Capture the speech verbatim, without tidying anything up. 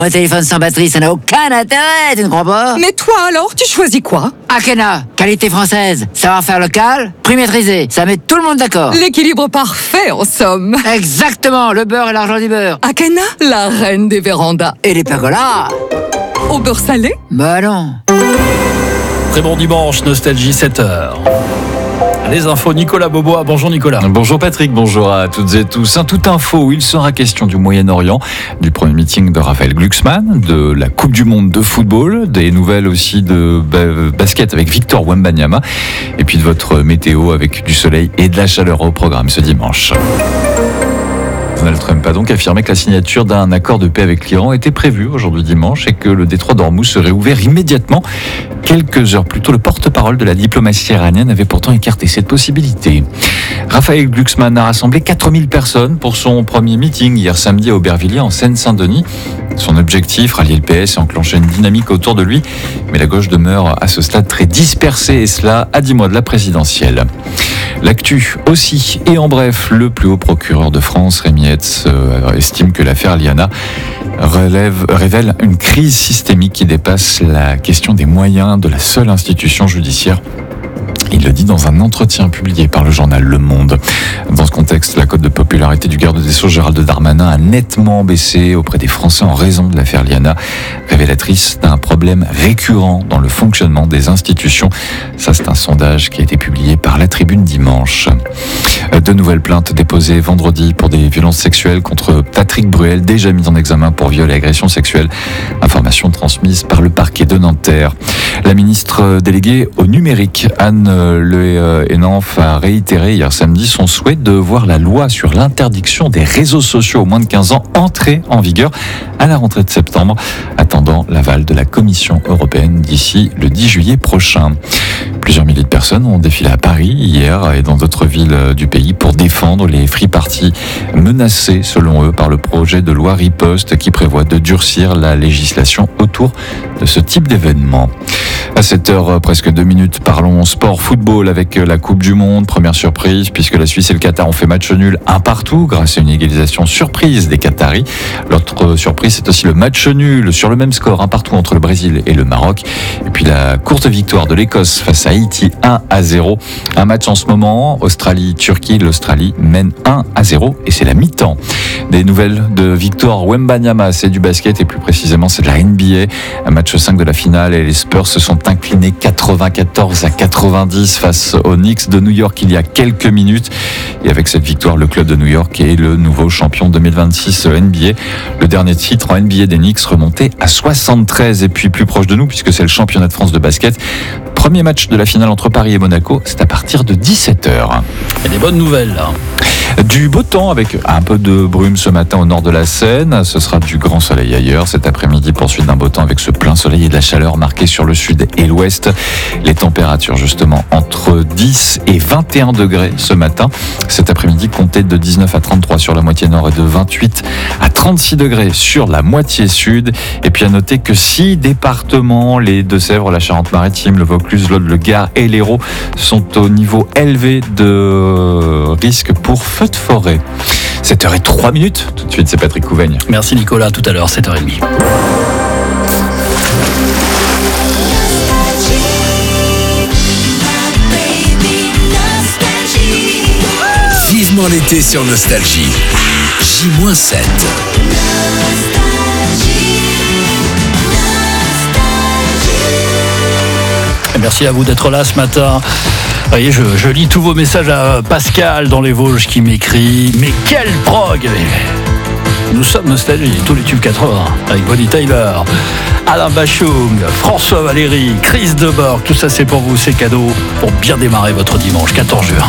Un téléphone sans batterie, ça n'a aucun intérêt, tu ne crois pas? Mais toi alors, tu choisis quoi? Akena, qualité française, savoir-faire local, prix maîtrisé, ça met tout le monde d'accord. L'équilibre parfait en somme. Exactement, le beurre et l'argent du beurre. Akena, la reine des vérandas. Et les pergolas. Au beurre salé? Bah non. Très bon dimanche, Nostalgie sept heures. Les infos, Nicolas Bobois. Bonjour Nicolas. Bonjour Patrick, bonjour à toutes et tous. Un tout info où il sera question du Moyen-Orient, du premier meeting de Raphaël Glucksmann, de la Coupe du Monde de football, des nouvelles aussi de basket avec Victor Wembanyama, et puis de votre météo avec du soleil et de la chaleur au programme ce dimanche. Donald Trump a donc affirmé que la signature d'un accord de paix avec l'Iran était prévue aujourd'hui dimanche et que le détroit d'Ormuz serait ouvert immédiatement. Quelques heures plus tôt, le porte-parole de la diplomatie iranienne avait pourtant écarté cette possibilité. Raphaël Glucksmann a rassemblé quatre mille personnes pour son premier meeting hier samedi à Aubervilliers en Seine-Saint-Denis. Son objectif, rallier le P S et enclencher une dynamique autour de lui. Mais la gauche demeure à ce stade très dispersée et cela à dix mois de la présidentielle. L'actu aussi, et en bref, le plus haut procureur de France, Rémi Hetz, euh, estime que l'affaire Liana relève, révèle une crise systémique qui dépasse la question des moyens de la seule institution judiciaire. Il le dit dans un entretien publié par le journal Le Monde. Dans ce contexte, la cote de popularité du garde des Sceaux Gérald Darmanin a nettement baissé auprès des Français en raison de l'affaire Liana, révélatrice d'un problème récurrent dans le fonctionnement des institutions. Ça, c'est un sondage qui a été publié par La Tribune dimanche. De nouvelles plaintes déposées vendredi pour des violences sexuelles contre Patrick Bruel, déjà mis en examen pour viol et agression sexuelle. Information transmise par le parquet de Nanterre. La ministre déléguée au numérique, Anne Le Hénanf, a réitéré hier samedi son souhait de voir la loi sur l'interdiction des réseaux sociaux aux moins de quinze ans entrer en vigueur à la rentrée de septembre, attendant l'aval de la Commission européenne d'ici le dix juillet prochain. Plusieurs milliers de personnes ont défilé à Paris hier et dans d'autres villes du pays pour défendre les free parties menacées, selon eux, par le projet de loi Riposte qui prévoit de durcir la législation autour de ce type d'événement. À sept heures, presque deux minutes, parlons sport football avec la Coupe du Monde. Première surprise, puisque la Suisse et le Qatar ont fait match nul un partout grâce à une égalisation surprise des Qataris. L'autre surprise, c'est aussi le match nul sur le même score, un partout entre le Brésil et le Maroc. Et puis la courte victoire de l'Écosse face à Haïti, un à zéro. Un match en ce moment, Australie-Turquie. L'Australie mène un à zéro et c'est la mi-temps. Des nouvelles de Victor Wembanyama, c'est du basket et plus précisément c'est de la N B A. Un match cinq de la finale et les Spurs se sont inclinés quatre-vingt-quatorze à quatre-vingt-dix face aux Knicks de New York il y a quelques minutes. Et avec cette victoire, le club de New York est le nouveau champion deux mille vingt-six N B A. Le dernier titre en N B A des Knicks remontait à soixante-treize et puis plus proche de nous puisque c'est le championnat de France de basket. Premier match de la finale entre Paris et Monaco, c'est à partir de dix-sept heures. Il y a des bonnes nouvelles là. Du beau temps avec un peu de brume ce matin au nord de la Seine. Ce sera du grand soleil ailleurs. Cet après-midi, poursuite d'un beau temps avec ce plein soleil et de la chaleur marquée sur le sud et l'ouest. Les températures justement entre dix et vingt et un degrés ce matin. Cet après-midi, comptez de dix-neuf à trente-trois sur la moitié nord et de vingt-huit à trente-six degrés sur la moitié sud. Et puis à noter que six départements, les Deux-Sèvres, la Charente-Maritime, le Vaucluse, l'Aude, le Gard et l'Hérault, sont au niveau élevé de risque pour feu de forêt. sept heures zéro trois minutes. Tout de suite, c'est Patrick Couvaigne. Merci Nicolas, tout à l'heure, sept heures trente. Vivement l'été sur Nostalgie. J sept. Merci à vous d'être là ce matin. Vous voyez, je, je lis tous vos messages à Pascal dans les Vosges qui m'écrit « Mais quel prog !» Nous sommes Nostalgie, tous les tubes quatre-vingts, avec Bonnie Tyler, Alain Bachung, François Valéry, Chris Debord, tout ça c'est pour vous, c'est cadeau pour bien démarrer votre dimanche quatorze juin.